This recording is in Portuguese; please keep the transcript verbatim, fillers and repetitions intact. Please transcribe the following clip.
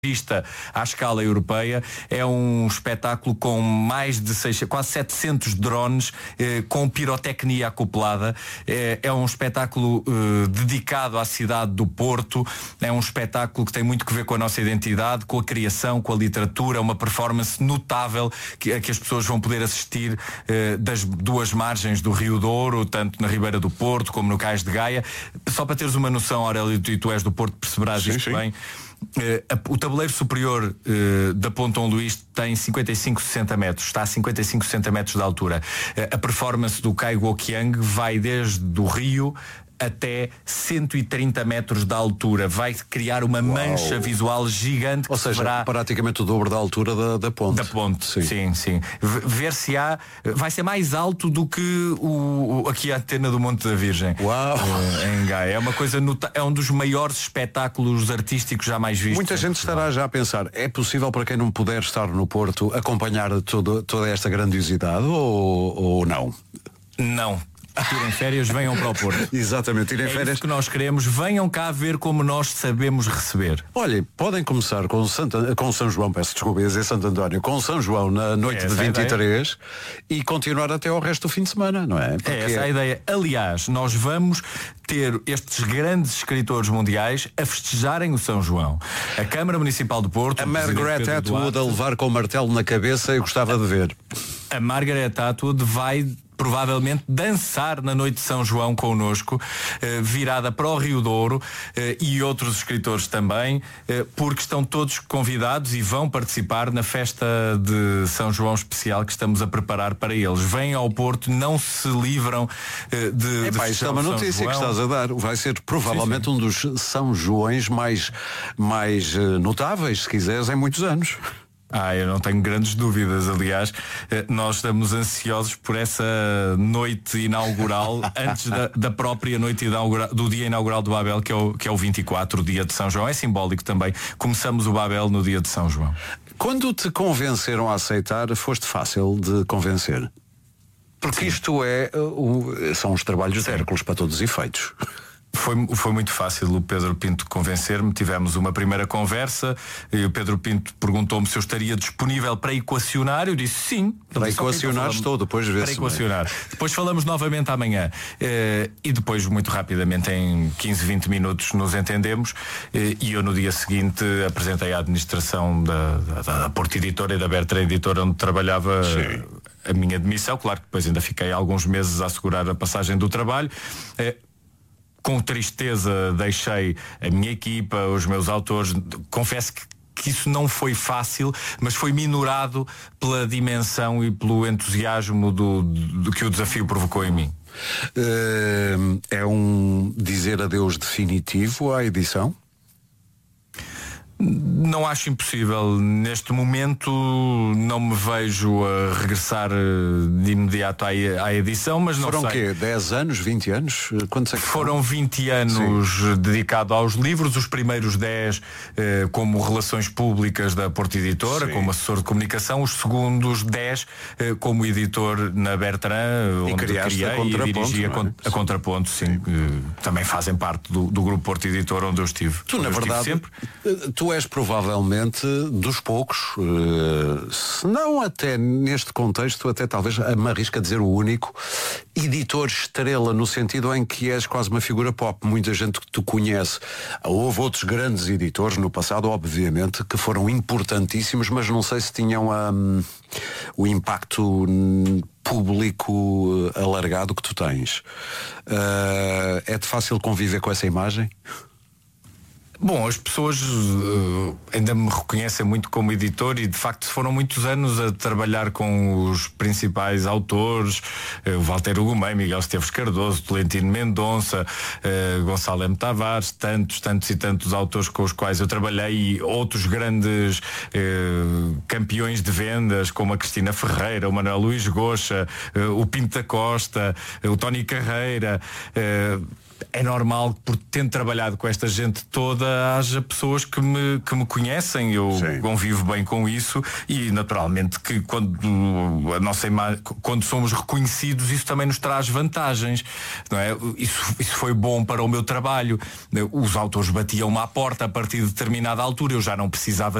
vista à escala europeia. É um espetáculo com mais de seis, quase setecentos drones, eh, com pirotecnia acoplada. É, é um espetáculo eh, dedicado à cidade do Porto. É um espetáculo que tem muito que ver com a nossa identidade, com a criação, com a literatura. Uma performance notável que, a que as pessoas vão poder assistir eh, das duas margens do Rio Douro, tanto na Ribeira do Porto como no Cais de Gaia. Só para teres uma noção, Aurélio, e tu és do Porto, perceberás sim, isto sim. bem. Uh, o tabuleiro superior uh, da Ponte Dom Luís tem cinquenta e cinco, sessenta metros, está a cinquenta e cinco, sessenta metros de altura. Uh, a performance do Kai Guoqiang vai desde o Rio até cento e trinta metros de altura. Vai criar uma Uau. mancha visual gigante. Ou que seja, verá praticamente o dobro da altura da, da ponte. Da ponte, sim, sim, sim. Ver se há. Vai ser mais alto do que o, o aqui a antena do Monte da Virgem. Uau! Uh, em Gaia. É uma coisa nota... é um dos maiores espetáculos artísticos jamais vistos. Muita gente estará já a pensar, é possível para quem não puder estar no Porto acompanhar todo, toda esta grandiosidade ou, ou não? Não. Tirem férias, venham para o Porto. Exatamente, tirem é férias. Isso que nós queremos, venham cá ver como nós sabemos receber. Olha, podem começar com, Santa, com São João, peço desculpa, ia dizer Santo António, com São João na noite é de vinte e três e continuar até ao resto do fim de semana, não é? Porque... É essa a ideia. Aliás, nós vamos ter estes grandes escritores mundiais a festejarem o São João. A Câmara Municipal do Porto, a Margaret Atwood a levar com o martelo na cabeça, eu gostava de ver. A Margaret Atwood vai provavelmente dançar na noite de São João connosco, eh, virada para o Rio Douro, eh, e outros escritores também, eh, porque estão todos convidados e vão participar na festa de São João especial que estamos a preparar para eles. Vêm ao Porto, não se livram eh, de, Epá, de isto é uma notícia que estás a dar. Vai ser provavelmente sim, sim. um dos São Joões mais, mais uh, notáveis, se quiseres, em muitos anos. Ah, eu não tenho grandes dúvidas. Aliás, nós estamos ansiosos por essa noite inaugural antes da, da própria noite inaugural, do dia inaugural do Babel, que é, o, que é o vinte e quatro, o dia de São João. É simbólico também. Começamos o Babel no dia de São João. Quando te convenceram a aceitar, foste fácil de convencer? Porque sim, isto é, uh, são os trabalhos de Hércules para todos os efeitos. Foi, foi muito fácil o Pedro Pinto convencer-me. Tivemos uma primeira conversa e o Pedro Pinto perguntou-me se eu estaria disponível para equacionar. Eu disse sim. Para equacionar okay, estou, depois vê-se. Para equacionar. Bem. Depois falamos novamente amanhã. Uh, e depois, muito rapidamente, em quinze, vinte minutos, nos entendemos. Uh, e eu, no dia seguinte, apresentei a administração da, da, da Porto Editora e da Bertrand Editora, onde trabalhava sim, a minha demissão. Claro que depois ainda fiquei alguns meses a assegurar a passagem do trabalho. Uh, Com tristeza deixei a minha equipa, os meus autores. Confesso que, que isso não foi fácil, mas foi minorado pela dimensão e pelo entusiasmo do, do que o desafio provocou em mim. Uh, é um dizer adeus definitivo à edição? Não acho impossível. Neste momento não me vejo a regressar de imediato à, à edição, mas não Foram sei. Foram o quê? dez anos, vinte anos? Quantos é que foram? Foram vinte anos sim, dedicados aos livros, os primeiros dez eh, como relações públicas da Porto Editora, sim, como assessor de comunicação, os segundos dez eh, como editor na Bertrand, e onde criei a e dirigi a, é? a Contraponto, sim, sim. Eh, também fazem parte do, do grupo Porto Editor onde eu estive. Tu, na eu verdade, sempre. tu és provavelmente dos poucos, uh, se não até neste contexto, até talvez me arrisco a dizer o único editor estrela, no sentido em que és quase uma figura pop. Muita gente que tu conhece. Houve outros grandes editores no passado, obviamente, que foram importantíssimos, mas não sei se tinham um, o impacto público alargado que tu tens. Uh, é-te fácil conviver com essa imagem? Bom, as pessoas uh, ainda me reconhecem muito como editor e de facto foram muitos anos a trabalhar com os principais autores, uh, o Walter Ugumem, Miguel Esteves Cardoso, Tolentino Mendonça, uh, Gonçalo M. Tavares, tantos, tantos e tantos autores com os quais eu trabalhei, e outros grandes uh, campeões de vendas como a Cristina Ferreira, o Manuel Luís Goxa, uh, o Pinto da Costa, uh, o Tony Carreira. Uh, é normal, por tendo trabalhado com esta gente toda, haja pessoas que me, que me conhecem. Eu Sim. convivo bem com isso e naturalmente que quando a nossa imagem, quando somos reconhecidos, isso também nos traz vantagens, não é? Isso, isso foi bom para o meu trabalho. Os autores batiam-me à porta a partir de determinada altura, eu já não precisava